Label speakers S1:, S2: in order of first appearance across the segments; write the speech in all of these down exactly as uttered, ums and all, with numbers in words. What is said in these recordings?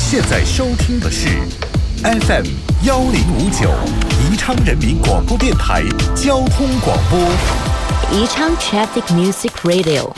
S1: 现在收听的是 F M 幺零五九宜昌人民广播电台交通广播，
S2: 宜昌 Traffic Music Radio。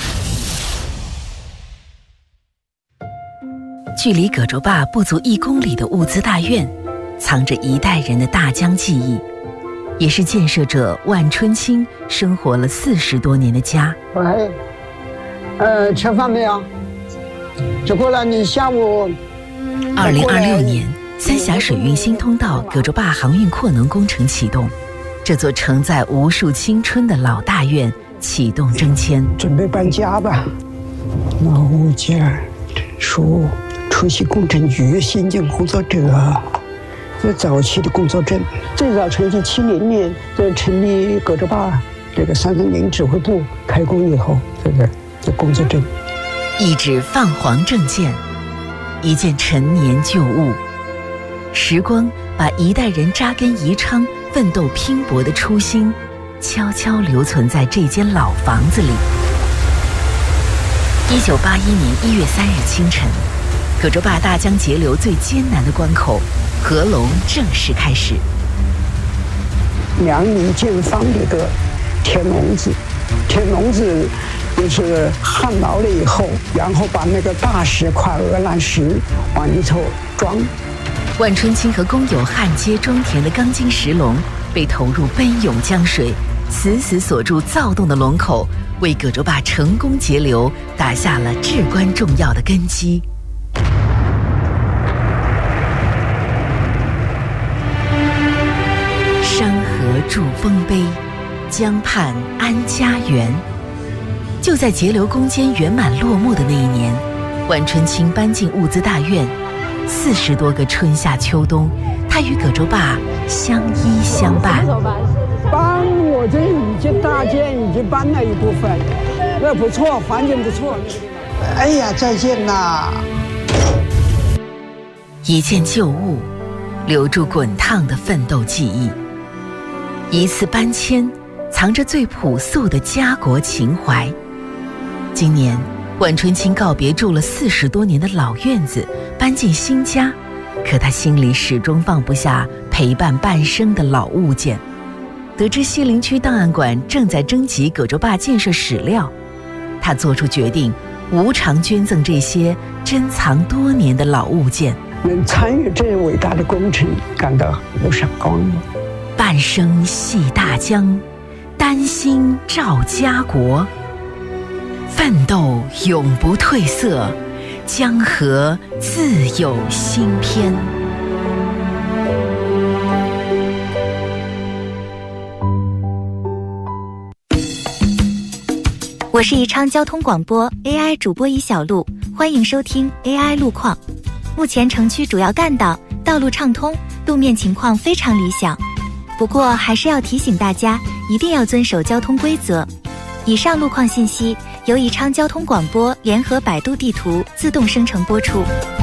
S3: 距离葛洲坝不足一公里的物资大院，藏着一代人的大江记忆，也是建设者万春青生活了四十多年的家。
S4: 喂，呃，吃饭没有？吃过了，你下午。
S3: 二零二六年，三峡水运新通道葛洲坝航运扩能工程启动，这座承载无数青春的老大院启动征迁，
S4: 准备搬家吧。老物件属出席工程局新建工作者。这早期的工作证，最早成立七零年，这成立葛洲坝这个三三零指挥部开工以后，这个这工作证，
S3: 一纸泛黄证件，一件陈年旧物，时光把一代人扎根宜昌、奋斗拼搏的初心，悄悄留存在这间老房子里。一九八一年一月三日清晨，葛洲坝大江截流最艰难的关口合龙正式开始。
S4: 梁宁建方的个填笼子，填笼子就是焊牢了以后，然后把那个大石块鹅卵石往里头装。
S3: 万春青和工友焊接装填的钢筋石笼被投入奔涌江水，死死锁住躁动的龙口，为葛洲坝成功截流打下了至关重要的根基。山河筑丰碑，江畔安家园。就在截流攻坚圆满落幕的那一年，万春青搬进物资大院，四十多个春夏秋冬，他与葛洲坝相依相伴。
S4: 搬我这已经大件已经搬了一部分，那不错，环境不错。哎呀，再见啦！
S3: 一件旧物，留住滚烫的奋斗记忆。一次搬迁，藏着最朴素的家国情怀。今年，万春青告别住了四十多年的老院子，搬进新家，可他心里始终放不下陪伴半生的老物件。得知西陵区档案馆正在征集葛洲坝建设史料，他做出决定，无偿捐赠这些珍藏多年的老物件。
S4: 能参与这伟大的工程，感到无上光荣。
S3: 半生系大江，丹心照家国。奋斗永不褪色，江河自有新篇。
S5: 我是宜昌交通广播 A I 主播宜小璐，欢迎收听 A I 路况。目前城区主要干道道路畅通，路面情况非常理想。不过还是要提醒大家，一定要遵守交通规则。以上路况信息由宜昌交通广播联合百度地图自动生成播出。